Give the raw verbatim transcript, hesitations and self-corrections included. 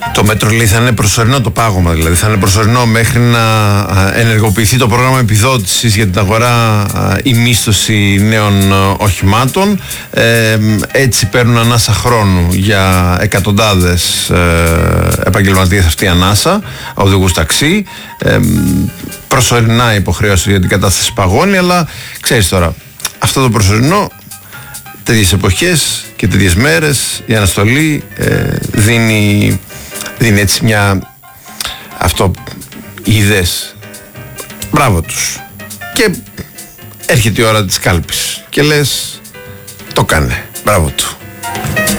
Το μέτρο λέει θα είναι προσωρινό το πάγωμα, δηλαδή θα είναι προσωρινό μέχρι να ενεργοποιηθεί το πρόγραμμα επιδότησης για την αγορά ή μίσθωση νέων οχημάτων. Ε, έτσι παίρνουν ανάσα χρόνου για εκατοντάδες ε, επαγγελματίες αυτή η ανάσα, οδηγούς ταξί. Ε, προσωρινά υποχρέωση για την κατάσταση παγώνει, αλλά ξέρεις τώρα, αυτό το προσωρινό τέτοιες εποχές και τέτοιες μέρες η αναστολή ε, δίνει δίνει έτσι μια αυτό ιδέες. Μπράβο τους. Και έρχεται η ώρα της κάλπης και λες το κάνε. Μπράβο του.